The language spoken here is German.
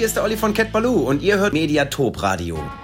ist der Olli von Cat Baloo und ihr hört Mediatop Radio.